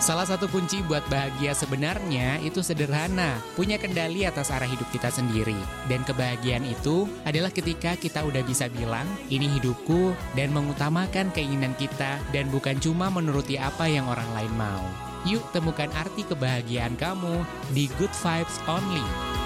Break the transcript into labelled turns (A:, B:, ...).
A: Salah satu kunci buat bahagia sebenarnya itu sederhana, punya kendali atas arah hidup kita sendiri. Dan kebahagiaan itu adalah ketika kita udah bisa bilang, ini hidupku, dan mengutamakan keinginan kita, dan bukan cuma menuruti apa yang orang lain mau. Yuk temukan arti kebahagiaan kamu di Good Vibes Only.